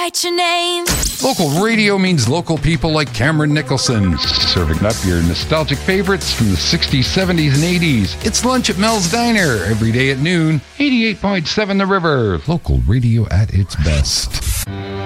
write your name. Local radio means local people like Cameron Nicholson, serving up your nostalgic favorites from the 60s, 70s, and 80s. It's lunch at Mel's Diner every day at noon. 88.7 The River, local radio at its best.